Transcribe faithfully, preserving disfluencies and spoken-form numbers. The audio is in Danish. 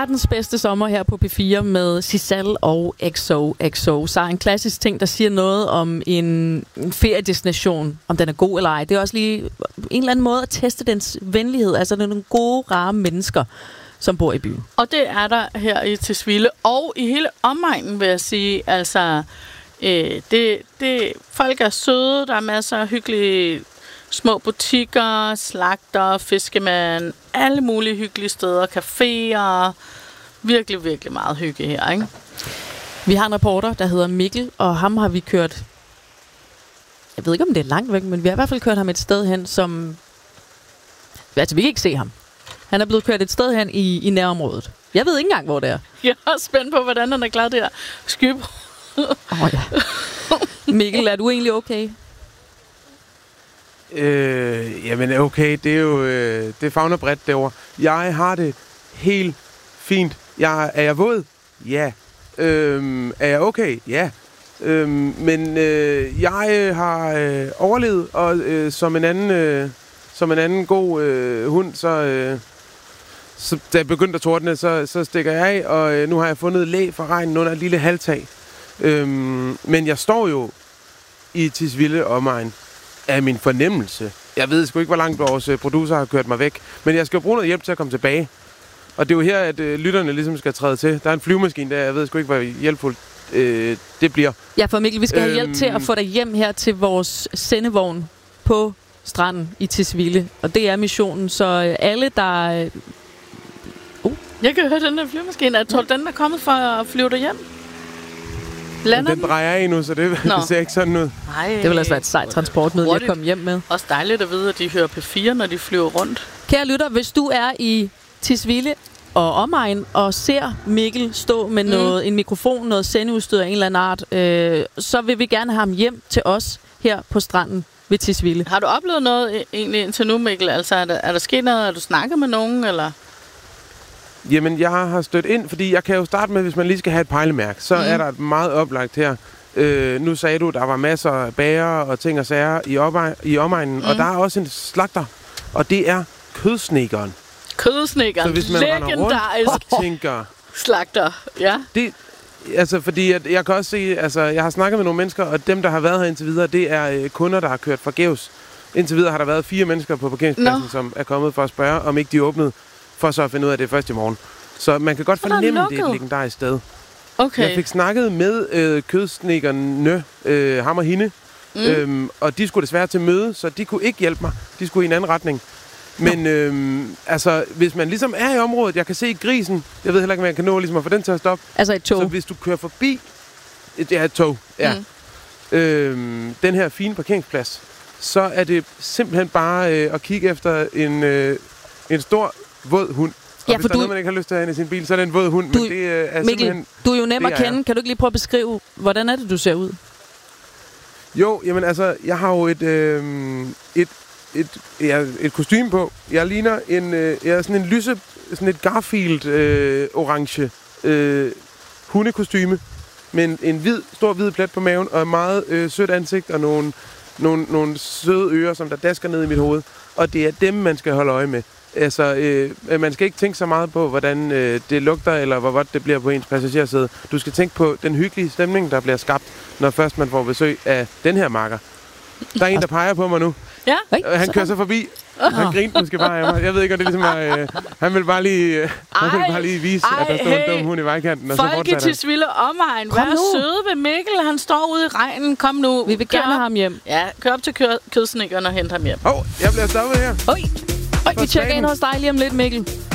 verdens bedste sommer her på P fire med Sissal og X O X O. Så er en klassisk ting, der siger noget om en, en feriedestination, om den er god eller ej. Det er også lige en eller anden måde at teste dens venlighed. Altså, det er nogle gode, rare mennesker, som bor i byen. Og det er der her i Tisvilde. Og i hele omegnen, vil jeg sige. Altså, øh, det, det, folk er søde. Der er masser af hyggelige små butikker, slagter, fiskemand, alle mulige hyggelige steder, caféer. Virkelig, virkelig meget hygge her, ikke? Vi har en reporter, der hedder Mikkel, og ham har vi kørt... Jeg ved ikke, om det er langt væk, men vi har i hvert fald kørt ham et sted hen, som... Altså, vi kan ikke se ham. Han er blevet kørt et sted hen i, i nærområdet. Jeg ved ikke engang, hvor det er. Jeg er spændt på, hvordan han er klar der. Skyb. Åh oh, ja. Mikkel, er du egentlig okay? Øh, jamen okay, det er jo øh, det favner bredt derovre. Jeg har det helt fint. Jeg, er jeg våd? Ja. Øhm, er jeg okay? Ja. Øhm, men øh, jeg har øh, overlevet, og øh, som en anden øh, som en anden god øh, hund, så, øh, så da jeg begyndte at tordne, så, så stikker jeg af, og øh, nu har jeg fundet læ fra regnen under et lille halvtag. Øhm, men jeg står jo i Tisvilde omegn af min fornemmelse. Jeg ved sgu ikke, hvor langt vores producer har kørt mig væk, men jeg skal bruge noget hjælp til at komme tilbage. Og det er jo her, at øh, lytterne ligesom skal træde til. Der er en flyvemaskine der, jeg ved sgu ikke, hvor hjælpfuldt øh, det bliver. Ja, for Mikkel, vi skal have hjælp øhm, til at få dig hjem her til vores sendevogn på stranden i Tisvilde. Og det er missionen, så øh, alle, der... Øh, uh. Jeg kan høre den der flyvemaskine. Jeg tror, ja. Den er kommet for at flyve dig hjem. Lander den drejer af nu, så det, det ser ikke sådan ud. Nej. Det vil altså være et sejt transportmiddel at komme hjem med. Også dejligt at vide, at de hører P fire, når de flyver rundt. Kære lytter, hvis du er i Tisvilde og omegn og ser Mikkel stå med mm. noget, en mikrofon, noget sendeudstyr af en eller anden art, øh, så vil vi gerne have ham hjem til os her på stranden ved Tisvilde. Har du oplevet noget egentlig indtil nu, Mikkel? Altså, er der, er der sket noget? Er du snakket med nogen, eller... Jamen, jeg har stødt ind, fordi jeg kan jo starte med, hvis man lige skal have et pejlemærke, så mm. er der et meget oplagt her. Øh, nu sagde du, der var masser af bager og ting og sager i, opej- i omegnen, mm. og der er også en slagter, og det er Kødsnedkeren. Kødsnedkeren, så hvis man legendarisk og tænker, slagter, ja. Det, altså, fordi jeg, jeg kan også se, altså, jeg har snakket med nogle mennesker, og dem, der har været her indtil videre, det er øh, kunder, der har kørt forgæves. Indtil videre har der været fire mennesker på parkeringspladsen, no. som er kommet for at spørge, om ikke de åbnede, for så at finde ud af det først i morgen. Så man kan godt fornemme, at det er et legendarisk sted. Okay. Jeg fik snakket med øh, kødsnedkerne, øh, ham og hende, mm. øhm, og de skulle desværre til møde, så de kunne ikke hjælpe mig. De skulle i en anden retning. Men øhm, altså, hvis man ligesom er i området, jeg kan se grisen, jeg ved heller ikke, om jeg kan nå ligesom at få den til at stoppe. Altså et tog? Så hvis du kører forbi, det er et tog, ja. Mm. Øhm, den her fine parkeringsplads, så er det simpelthen bare øh, at kigge efter en, øh, en stor, våd hund. Og ja, hvis der er noget, man ikke har lyst til at have i sin bil, så er det en våd hund. Du, men det er Mikkel, simpelthen... du er jo nem at kende. Kan du ikke lige prøve at beskrive, hvordan er det, du ser ud? Jo, jamen altså, jeg har jo et, øh, et, et, ja, et kostume på. Jeg ligner en, øh, jeg er sådan en lyse, sådan et Garfield-orange øh, øh, hundekostyme med en, en hvid, stor hvid plet på maven og et meget øh, sødt ansigt og nogle, nogle, nogle søde ører, som der dasker ned i mit hoved. Og det er dem, man skal holde øje med. Altså, øh, man skal ikke tænke så meget på, hvordan øh, det lugter, eller hvor godt det bliver på ens passagersæde. Du skal tænke på den hyggelige stemning, der bliver skabt, når først man får besøg af den her makker. Der er en, der peger på mig nu. Ja. Han kører så forbi. Han grinte måske bare af mig. Jeg ved ikke, om det ligesom er... Øh, han vil bare lige, øh, han vil bare lige vise, ej, at der står hey. en dum hund i vejkanten. Og folk så fortsætter i Tisvilde omegn. Vær søde ved Mikkel. Han står ude i regnen. Kom nu. Vi vil gerne have ham hjem. Ja, kør op til kødsnedkeren og hente ham hjem. Åh, oh, jeg bliver stoppet her. Oj. Oj, vi tjekker ind hos dig lige om lidt, Mikkel.